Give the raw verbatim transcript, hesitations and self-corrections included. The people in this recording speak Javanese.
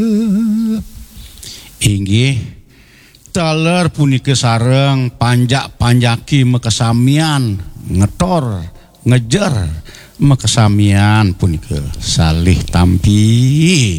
Inggih taler punika sareng panjak-panjaki mekesamian ngetor ngejer mekesamian punika salih tampi